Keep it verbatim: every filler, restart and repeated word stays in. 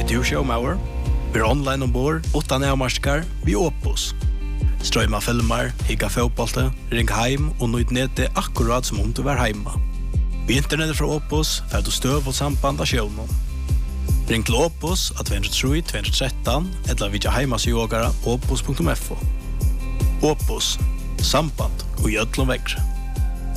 du showmauer? Vi er online ombord, utan avmarskar, vi Opus. Strøyma filmer, higga fotbollte, ring heim og nøyd nete akkurat som om du var heima. Vi internettet fra Opus får du støv og samband av sjånen. Ring til Opus av två tre tre två ett tre eller vidja heimasjågara opus punktum f o. Opus, samband og gjødlom vekkre.